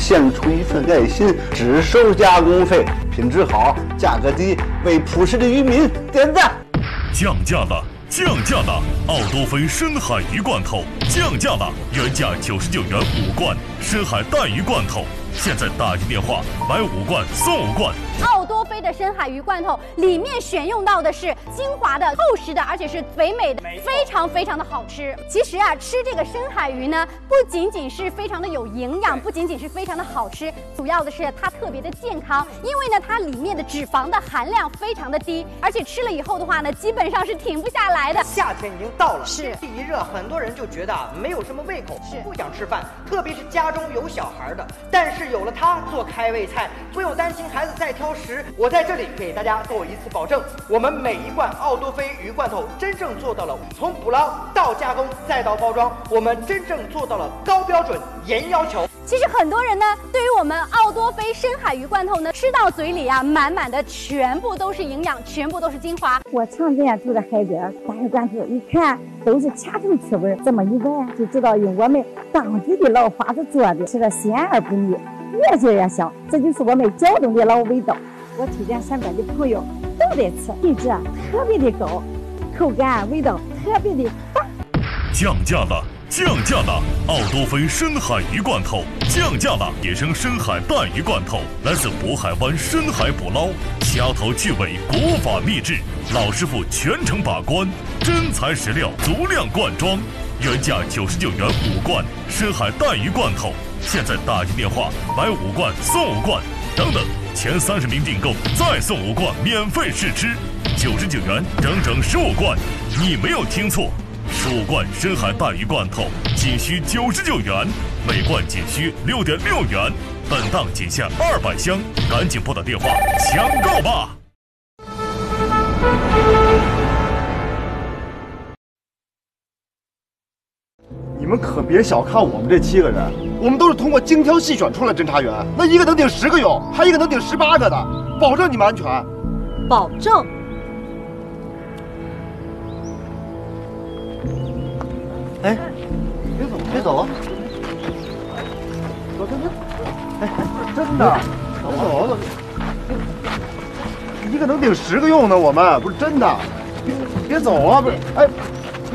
献出一份爱心，只收加工费，品质好，价格低，为朴实的渔民点赞。 降价了！降价了！奥多菲深海鱼罐头降价了，原价99元5罐深海带鱼罐头，现在打进电话买5罐送5罐。 奥多菲的深海鱼罐头里面选用到的是精华的、厚实的，而且是肥美的，非常的好吃。其实啊，吃这个深海鱼呢，不仅仅是非常的有营养，不仅仅是非常的好吃，主要的是它特别的健康，因为呢，它里面的脂肪的含量非常的低，而且吃了以后的话呢，基本上是停不下来的。 夏天已经到了， 是天气一热，很多人就觉得没有什么胃口，不想吃饭，特别是家中有小孩的。但是有了它做开胃菜，不用担心孩子再挑食。我在这里给大家做一次保证，我们每一罐奥多菲鱼罐头真正做到了从捕捞到加工再到包装，我们真正做到了高标准严要求。 其实很多人呢，对于我们奥多菲深海鱼罐头呢，吃到嘴里啊，满满的全部都是营养，全部都是精华。 我常年住在海边，大海罐头一看都是掐头吃味，这么一闻就知道用我们当地的老法子做的，吃的鲜而不腻，越做越香，这就是我们胶东的老味道。我推荐身边的朋友都得吃，品质特别的高，口感味道特别的棒。 降价了！降价了！奥多菲深海鱼罐头降价了！野生深海带鱼罐头来自渤海湾深海捕捞，掐头去尾，国法秘制，老师傅全程把关，真材实料，足量灌装。原价99元5罐深海带鱼罐头，现在打进电话买5罐送5罐，等等，前30名订购再送5罐免费试吃，99元整整15罐，你没有听错。15罐深海带鱼罐头仅需99元，每罐仅需6.6元，本档仅限200箱，赶紧拨打电话抢购吧！ 你们可别小看我们这7个人，我们都是通过精挑细选出来的侦查员，那一个能顶10个有，还一个能顶18个的，保证你们安全。 保证。 哎，别走，走，哎，真的，走，一个能顶10个用的，我们不是真的，别走啊，不是，哎，